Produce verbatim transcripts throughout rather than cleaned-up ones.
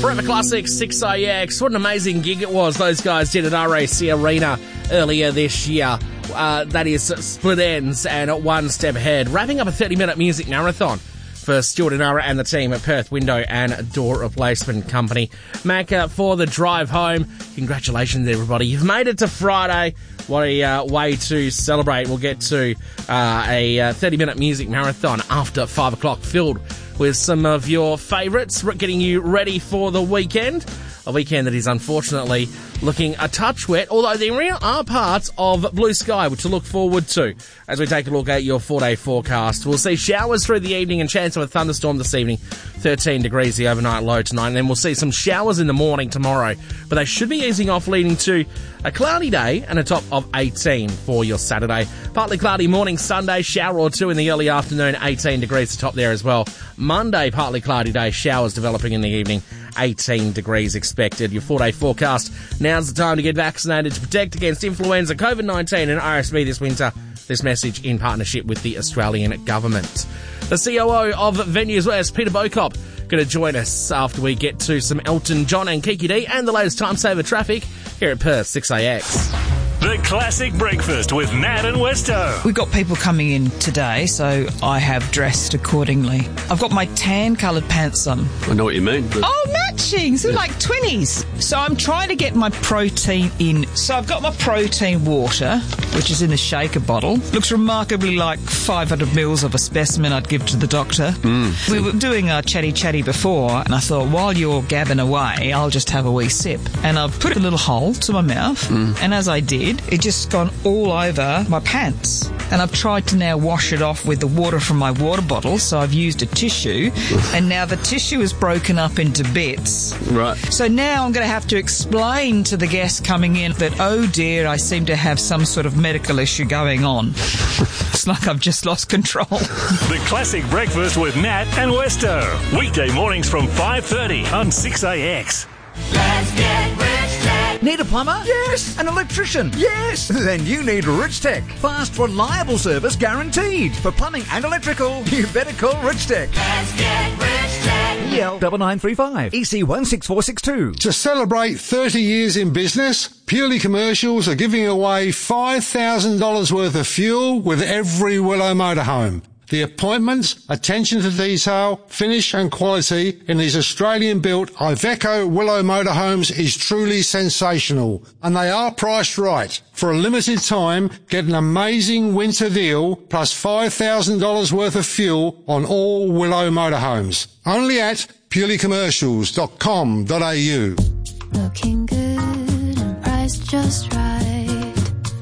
Forever Classic, six A X. What an amazing gig it was those guys did at R A C Arena earlier this year. Uh, that is Split Ends and One Step Ahead. Wrapping up a thirty-minute music marathon for Stuart and Ara and the team at Perth Window and Door Replacement Company. Mac, uh, for the drive home, congratulations, everybody. You've made it to Friday. What a uh, way to celebrate. We'll get to uh, a uh, thirty-minute music marathon after five o'clock, filled with some of your favourites, getting you ready for the weekend. A weekend that is unfortunately looking a touch wet, although there are parts of blue sky which to look forward to as we take a look at your four-day forecast. We'll see showers through the evening and chance of a thunderstorm this evening, thirteen degrees the overnight low tonight, and then we'll see some showers in the morning tomorrow, but they should be easing off, leading to a cloudy day and a top of eighteen for your Saturday. Partly cloudy morning Sunday, shower or two in the early afternoon, eighteen degrees top there as well. Monday, partly cloudy day, showers developing in the evening, eighteen degrees expected. Your four-day forecast. Now's the time to get vaccinated to protect against influenza, COVID nineteen and R S V this winter. This message in partnership with the Australian Government. The C O O of Venues West, Peter Bocop, going to join us after we get to some Elton John and Kiki D and the latest time saver traffic here at Perth six A X. The Classic Breakfast with Nat and Westo. We've got people coming in today, so I have dressed accordingly. I've got my tan-coloured pants on. I know what you mean. But... Oh, matching! So like twinnies. So I'm trying to get my protein in. So I've got my protein water, which is in a shaker bottle. Looks remarkably like five hundred mils of a specimen I'd give to the doctor. Mm. We were doing our chatty-chatty before, and I thought, while you're gabbing away, I'll just have a wee sip. And I've put a little hole to my mouth, mm. and as I did, it just gone all over my pants. And I've tried to now wash it off with the water from my water bottle, so I've used a tissue, and now the tissue is broken up into bits. Right. So now I'm going to have to explain to the guests coming in that, oh dear, I seem to have some sort of medical issue going on. It's like I've just lost control. The Classic Breakfast with Nat and Westo. Weekday mornings from five thirty on six A X. Let's get rich. Need a plumber? Yes. An electrician? Yes. Then you need Rich Tech. Fast, reliable service guaranteed. For plumbing and electrical, you better call Rich Tech. Let's get Rich Tech. E L double nine three five. E C one six four six two. To celebrate thirty years in business, Purely Commercials are giving away five thousand dollars worth of fuel with every Willow motorhome. The appointments, attention to detail, finish and quality in these Australian-built Iveco Willow motorhomes is truly sensational, and they are priced right. For a limited time, get an amazing winter deal plus five thousand dollars worth of fuel on all Willow motorhomes. Only at purely commercials dot com dot a u. Looking good and priced just right.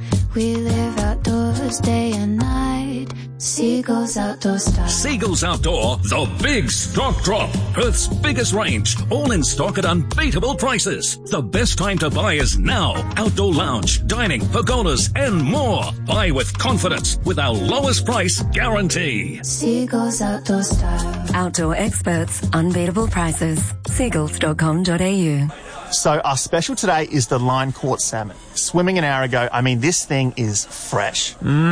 We live outdoors day and night. Seagulls Outdoor Style. Seagulls Outdoor, the big stock drop. Perth's biggest range, all in stock at unbeatable prices. The best time to buy is now. Outdoor lounge, dining, pergolas, and more. Buy with confidence with our lowest price guarantee. Seagulls Outdoor Style. Outdoor experts, unbeatable prices. seagulls dot com dot a u. So our special today is the line caught salmon. Swimming an hour ago, I mean, this thing is fresh. Mm.